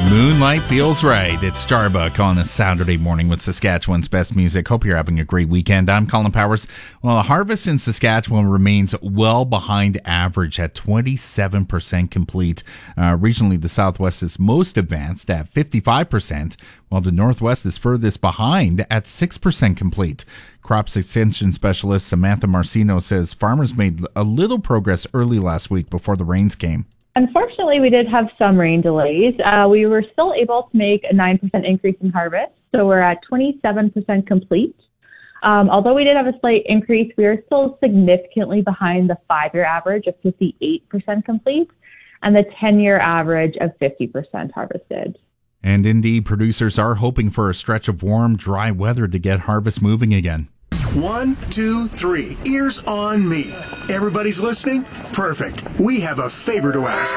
Moonlight feels right. It's Starbuck on a Saturday morning with Saskatchewan's best music. Hope you're having a great weekend. I'm Colin Powers. Well, the harvest in Saskatchewan remains well behind average at 27% complete. Regionally, the Southwest is most advanced at 55%, while the Northwest is furthest behind at 6% complete. Crops Extension Specialist Samantha Marcino says farmers made a little progress early last week before the rains came. Unfortunately, we did have some rain delays. We were still able to make a 9% increase in harvest, so we're at 27% complete. Although we did have a slight increase, we are still significantly behind the 5-year average of 58% complete and the 10-year average of 50% harvested. And indeed, producers are hoping for a stretch of warm, dry weather to get harvest moving again. 1, 2, 3. Ears on me. Everybody's listening? Perfect. We have a favor to ask.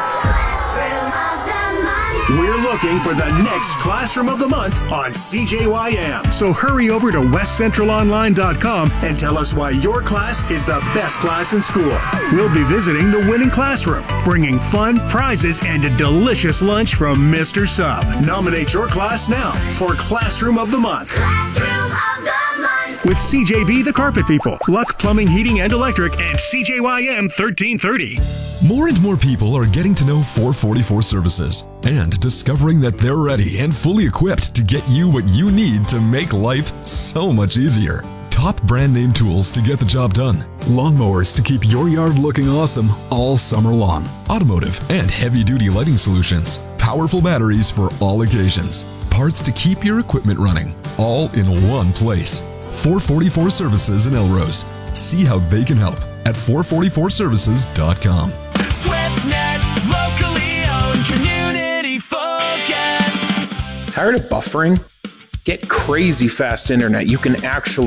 We're looking for the next Classroom of the Month on CJYM. So hurry over to westcentralonline.com and tell us why your class is the best class in school. We'll be visiting the winning classroom, bringing fun, prizes, and a delicious lunch from Mr. Sub. Nominate your class now for Classroom of the Month. Classroom of the Month. With CJV The Carpet People, Luck Plumbing, Heating, and Electric, and CJYM 1330. More and more people are getting to know 444 Services and discovering that they're ready and fully equipped to get you what you need to make life so much easier. Top brand name tools to get the job done. Lawnmowers to keep your yard looking awesome all summer long. Automotive and heavy duty lighting solutions. Powerful batteries for all occasions. Parts to keep your equipment running. All in one place. 444 Services in Elrose. See how they can help at 444services.com. SwiftNet, locally owned, community focused. Tired of buffering? Get crazy fast internet you can actually